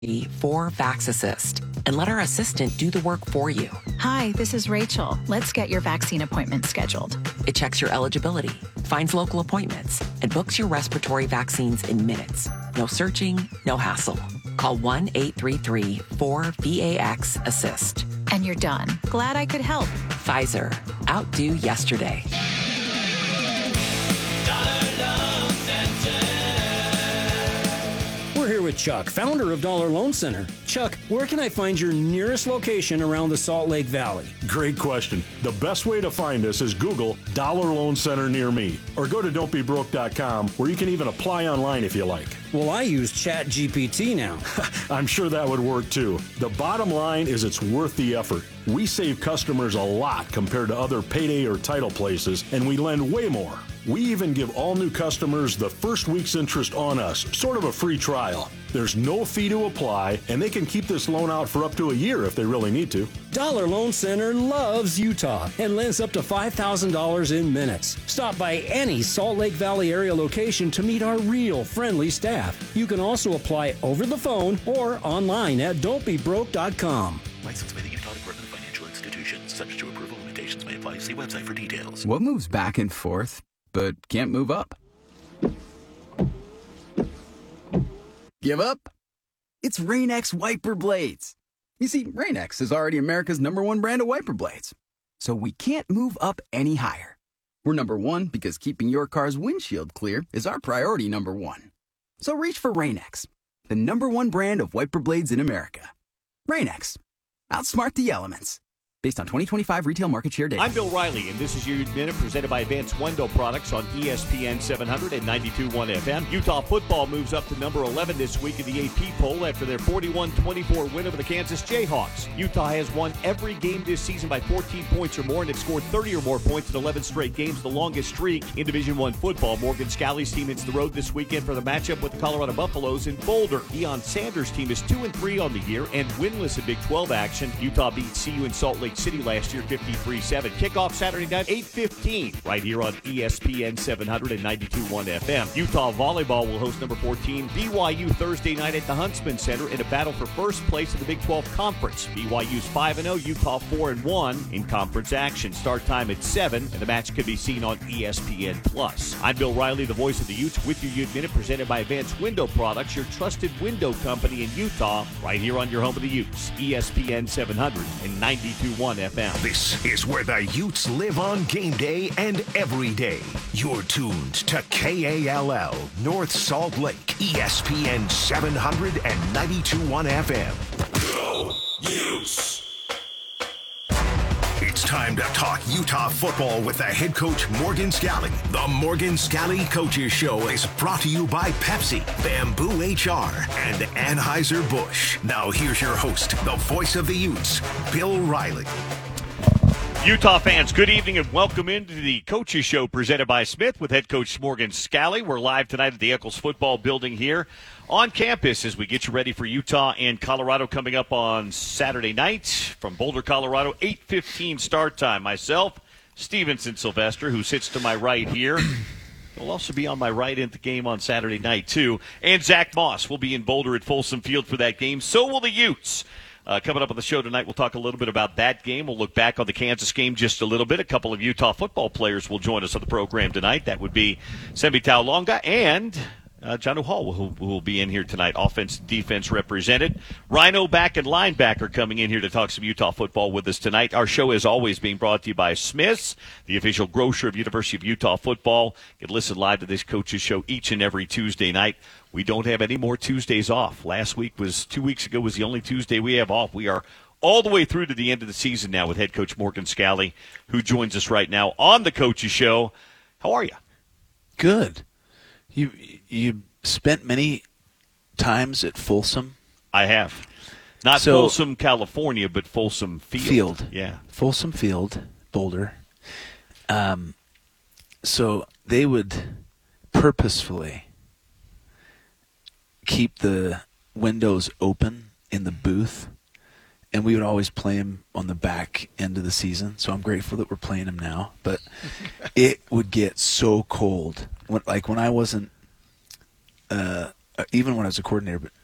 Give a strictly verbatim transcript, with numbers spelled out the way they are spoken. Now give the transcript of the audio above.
for Vax Assist and let our assistant do the work for you. Hi, this is Rachel. Let's get your vaccine appointment scheduled. It checks your eligibility, finds local appointments, and books your respiratory vaccines in minutes. No searching, no hassle. Call one eight three three four V A X assist. And you're done. Glad I could help. Pfizer. Outdo yesterday. We're here with Chuck, founder of Dollar Loan Center. Chuck, where can I find your nearest location around the Salt Lake Valley? Great question. The best way to find us is Google Dollar Loan Center near me, or go to don't be broke dot com, where you can even apply online if you like. Well, I use Chat G P T now. I'm sure that would work too. The bottom line is it's worth the effort. We save customers a lot compared to other payday or title places, and we lend way more. We even give all new customers the first week's interest on us, sort of a free trial. There's no fee to apply, and they can keep this loan out for up to a year if they really need to. Dollar Loan Center loves Utah and lends up to five thousand dollars in minutes. Stop by any Salt Lake Valley area location to meet our real friendly staff. You can also apply over the phone or online at don't be broke dot com. Licensed by the Utah Department of Financial Institutions. Subject to approval, limitations may apply. See website for details. What moves back and forth but can't move up? Give up? It's Rain-X wiper blades. You see, Rain-X is already America's number one brand of wiper blades. So we can't move up any higher. We're number one because keeping your car's windshield clear is our priority number one. So reach for Rain-X, the number one brand of wiper blades in America. Rain-X. Outsmart the elements. Based on twenty twenty-five retail market share data. I'm Bill Riley, and this is your Minute presented by Advanced Window Products on E S P N seven hundred and ninety-two point one F M. Utah football moves up to number eleven this week in the A P poll after their forty-one twenty-four win over the Kansas Jayhawks. Utah has won every game this season by fourteen points or more, and they've scored thirty or more points in eleven straight games, the longest streak in Division One football. Morgan Scalley's team hits the road this weekend for the matchup with the Colorado Buffaloes in Boulder. Deion Sanders' team is two and three on the year and winless in Big twelve action. Utah beat C U in Salt Lake City last year fifty-three seven. Kickoff Saturday night, eight fifteen, right here on E S P N seven hundred and ninety-two point one F M. Utah Volleyball will host number fourteen B Y U Thursday night at the Huntsman Center in a battle for first place in the Big twelve Conference. B Y U's five and oh, Utah four and one in conference action. Start time at seven, and the match can be seen on E S P N Plus. I'm Bill Riley, the voice of the Utes, with your Ute Minute presented by Advanced Window Products, your trusted window company in Utah, right here on your home of the Utes, E S P N seven hundred and ninety-two point one F M. This is where the Utes live on game day and every day. You're tuned to K A L L, North Salt Lake, E S P N seven hundred and ninety-two point one F M. Go Utes! It's time to talk Utah football with the head coach, Morgan Scalley. The Morgan Scalley Coaches Show is brought to you by Pepsi, Bamboo H R, and Anheuser-Busch. Now here's your host, the voice of the Utes, Bill Riley. Utah fans, good evening and welcome into the Coaches Show presented by Smith with head coach Morgan Scalley. We're live tonight at the Eccles Football Building here on campus as we get you ready for Utah and Colorado coming up on Saturday night from Boulder, Colorado, eight fifteen start time. Myself, Stevenson Sylvester, who sits to my right here. Will also be on my right in the game on Saturday night, too. And Zach Moss will be in Boulder at Folsom Field for that game. So will the Utes. Uh, coming up on the show tonight, we'll talk a little bit about that game. We'll look back on the Kansas game just a little bit. A couple of Utah football players will join us on the program tonight. That would be Sembi Taulonga and uh, John Hall, who, who will be in here tonight. Offense, defense represented. Rhino back and linebacker coming in here to talk some Utah football with us tonight. Our show is always being brought to you by Smith's, the official grocer of University of Utah football. You can listen live to this coach's show each and every Tuesday night. We don't have any more Tuesdays off. Last week was, two weeks ago was the only Tuesday we have off. We are all the way through to the end of the season now with head coach Morgan Scalley, who joins us right now on the Coach's Show. How are you? Good. You you spent many times at Folsom? I have. Not so, Folsom, California, but Folsom Field. Field. Yeah. Folsom Field, Boulder. Um, so they would purposefully keep the windows open in the booth, and we would always play them on the back end of the season. So I'm grateful that we're playing them now. But it would get so cold, when, like when I wasn't, uh, even when I was a coordinator. But